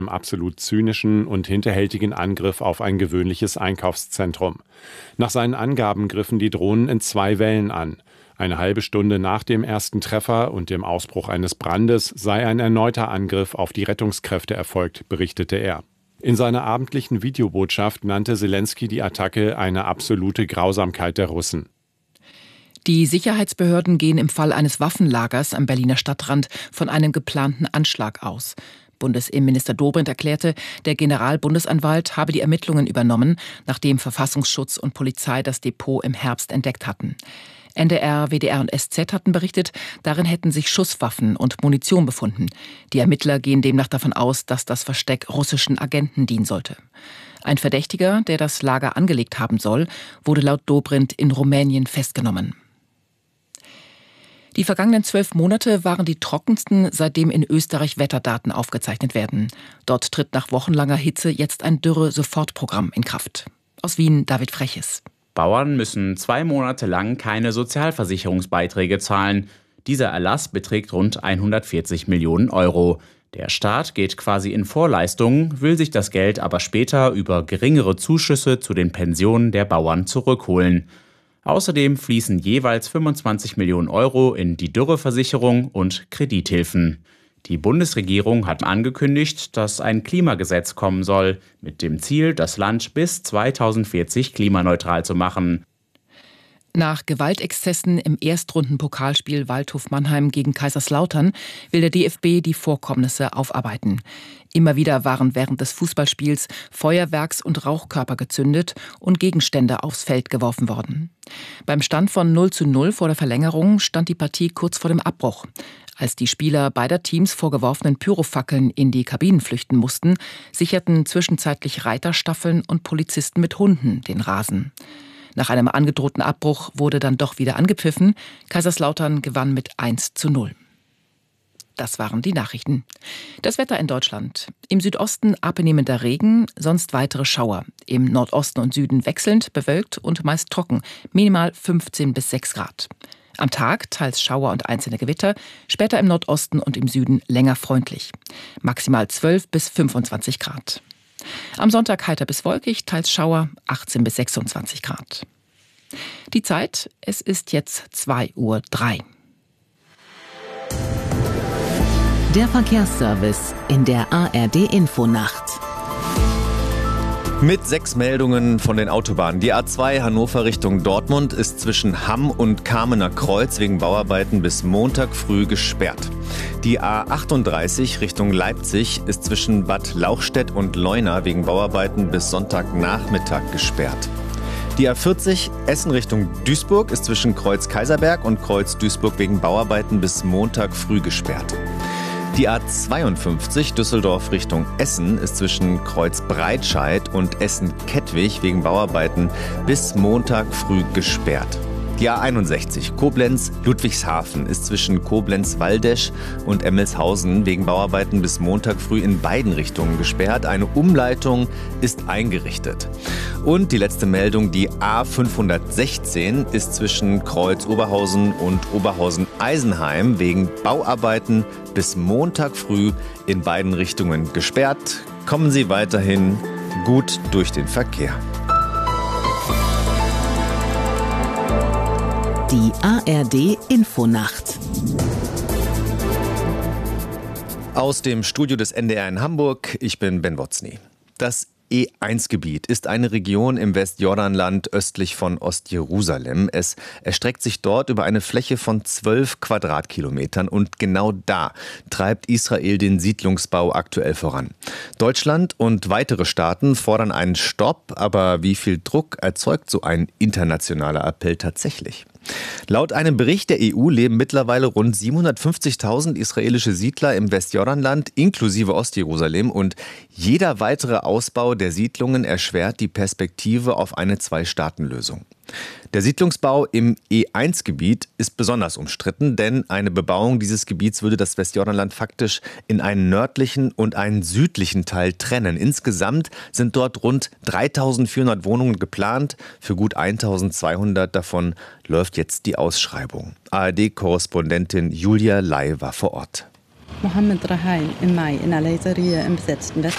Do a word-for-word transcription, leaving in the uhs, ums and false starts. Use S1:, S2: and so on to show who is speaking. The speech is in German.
S1: Im absolut zynischen und hinterhältigen Angriff auf ein gewöhnliches Einkaufszentrum. Nach seinen Angaben griffen die Drohnen in zwei Wellen an. Eine halbe Stunde nach dem ersten Treffer und dem Ausbruch eines Brandes sei ein erneuter Angriff auf die Rettungskräfte erfolgt, berichtete er. In seiner abendlichen Videobotschaft nannte Selenskyj die Attacke eine absolute Grausamkeit der Russen.
S2: Die Sicherheitsbehörden gehen im Fall eines Waffenlagers am Berliner Stadtrand von einem geplanten Anschlag aus. Bundesinnenminister Dobrindt erklärte, der Generalbundesanwalt habe die Ermittlungen übernommen, nachdem Verfassungsschutz und Polizei das Depot im Herbst entdeckt hatten. N D R, W D R und S Z hatten berichtet, darin hätten sich Schusswaffen und Munition befunden. Die Ermittler gehen demnach davon aus, dass das Versteck russischen Agenten dienen sollte. Ein Verdächtiger, der das Lager angelegt haben soll, wurde laut Dobrindt in Rumänien festgenommen. Die vergangenen zwölf Monate waren die trockensten, seitdem in Österreich Wetterdaten aufgezeichnet werden. Dort tritt nach wochenlanger Hitze jetzt ein Dürre-Sofortprogramm in Kraft. Aus Wien David Freches.
S3: Bauern müssen zwei Monate lang keine Sozialversicherungsbeiträge zahlen. Dieser Erlass beträgt rund hundertvierzig Millionen Euro. Der Staat geht quasi in Vorleistungen, will sich das Geld aber später über geringere Zuschüsse zu den Pensionen der Bauern zurückholen. Außerdem fließen jeweils fünfundzwanzig Millionen Euro in die Dürreversicherung und Kredithilfen. Die Bundesregierung hat angekündigt, dass ein Klimagesetz kommen soll, mit dem Ziel, das Land bis zweitausendvierzig klimaneutral zu machen.
S2: Nach Gewaltexzessen im Erstrunden-Pokalspiel Waldhof Mannheim gegen Kaiserslautern will der D F B die Vorkommnisse aufarbeiten. Immer wieder waren während des Fußballspiels Feuerwerks- und Rauchkörper gezündet und Gegenstände aufs Feld geworfen worden. Beim Stand von null zu null vor der Verlängerung stand die Partie kurz vor dem Abbruch. Als die Spieler beider Teams vor geworfenen Pyrofackeln in die Kabinen flüchten mussten, sicherten zwischenzeitlich Reiterstaffeln und Polizisten mit Hunden den Rasen. Nach einem angedrohten Abbruch wurde dann doch wieder angepfiffen. Kaiserslautern gewann mit eins zu null. Das waren die Nachrichten. Das Wetter in Deutschland. Im Südosten abnehmender Regen, sonst weitere Schauer. Im Nordosten und Süden wechselnd, bewölkt und meist trocken. Minimal fünfzehn bis sechs Grad. Am Tag teils Schauer und einzelne Gewitter, später im Nordosten und im Süden länger freundlich. Maximal zwölf bis fünfundzwanzig Grad. Am Sonntag heiter bis wolkig, teils Schauer, achtzehn bis sechsundzwanzig Grad. Die Zeit, es ist jetzt zwei Uhr drei.
S4: Der Verkehrsservice in der A R D-Infonacht.
S5: Mit sechs Meldungen von den Autobahnen. Die A zwei Hannover Richtung Dortmund ist zwischen Hamm und Kamener Kreuz wegen Bauarbeiten bis Montag früh gesperrt. Die A achtunddreißig Richtung Leipzig ist zwischen Bad Lauchstädt und Leuna wegen Bauarbeiten bis Sonntagnachmittag gesperrt. Die A vierzig Essen Richtung Duisburg ist zwischen Kreuz Kaiserberg und Kreuz Duisburg wegen Bauarbeiten bis Montag früh gesperrt. Die A zweiundfünfzig Düsseldorf Richtung Essen ist zwischen Kreuz Breitscheid und Essen-Kettwig wegen Bauarbeiten bis Montag früh gesperrt. Die A einundsechzig Koblenz-Ludwigshafen ist zwischen Koblenz-Waldesch und Emmelshausen wegen Bauarbeiten bis Montag früh in beiden Richtungen gesperrt. Eine Umleitung ist eingerichtet. Und die letzte Meldung, die A fünfhundertsechzehn ist zwischen Kreuz Oberhausen und Oberhausen-Eisenheim wegen Bauarbeiten bis Montag früh in beiden Richtungen gesperrt. Kommen Sie weiterhin gut durch den Verkehr.
S4: Die A R D-Infonacht.
S5: Aus dem Studio des N D R in Hamburg, ich bin Ben Wotzny. Das E eins Gebiet ist eine Region im Westjordanland östlich von Ostjerusalem. Es erstreckt sich dort über eine Fläche von zwölf Quadratkilometern und genau da treibt Israel den Siedlungsbau aktuell voran. Deutschland und weitere Staaten fordern einen Stopp, aber wie viel Druck erzeugt so ein internationaler Appell tatsächlich? Laut einem Bericht der E U leben mittlerweile rund siebenhundertfünfzigtausend israelische Siedler im Westjordanland inklusive Ostjerusalem und jeder weitere Ausbau der Siedlungen erschwert die Perspektive auf eine Zwei-Staaten-Lösung. Der Siedlungsbau im E eins Gebiet ist besonders umstritten, denn eine Bebauung dieses Gebiets würde das Westjordanland faktisch in einen nördlichen und einen südlichen Teil trennen. Insgesamt sind dort rund dreitausendvierhundert Wohnungen geplant. Für gut eintausendzweihundert davon läuft jetzt die Ausschreibung. A R D-Korrespondentin Julia Lai war vor Ort.
S6: Mohammed Rahail im Mai in Al-Azariya im besetzten West